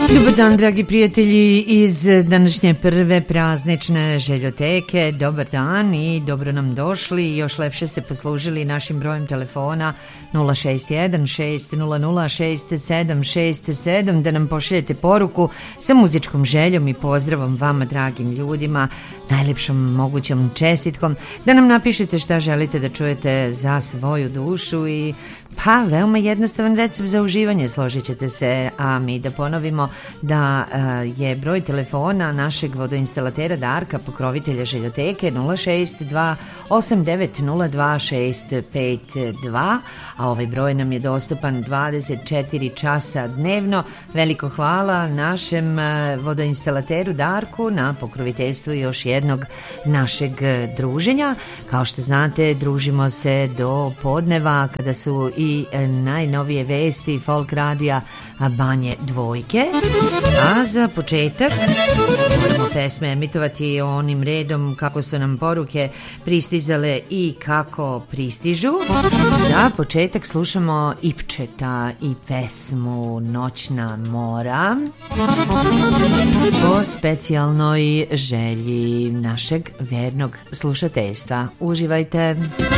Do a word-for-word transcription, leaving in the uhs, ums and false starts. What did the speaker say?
Dobar dan, dragi prijatelji iz današnje prve praznične željoteke. Dobar dan i dobro nam došli. Još lepše se poslužili našim brojem telefona nula šest jedan šest nula nula šest sedam šest sedam da nam pošaljete poruku sa muzičkom željom i pozdravom vama, dragim ljudima, najlepšom mogućom čestitkom, da nam napišete šta želite da čujete za svoju dušu i pa veoma jednostavan recept za uživanje, složit ćete se, a mi da ponovimo da uh, je broj telefona našeg vodoinstalatera Darka, pokrovitelja željoteke, nula šest dva osam devet nula dva šest pet dva, a ovaj broj nam je dostupan dvadeset četiri časa dnevno. Veliko hvala našem uh, vodoinstalateru Darku na pokroviteljstvu još jednog našeg druženja. Kao što znate, družimo se do podneva kada su i najnovije vesti folk radija Banje dvojke. A za početak moramo pesme emitovati onim redom kako su nam poruke pristizale i kako pristižu. Za početak slušamo Ipčeta i pesmu Noćna mora po specijalnoj želji našeg vernog slušateljstva. Uživajte.